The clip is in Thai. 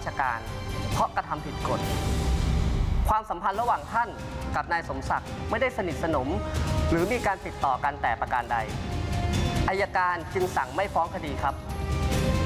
ชการ เพราะกระทำผิดกฎความสัมพันธ์ระหว่างท่านกับนายสมศักดิ์ไม่ได้สนิทสนมหรือมีการติดต่อกันแต่ประการใดอัยการจึงสั่งไม่ฟ้องคดีครับ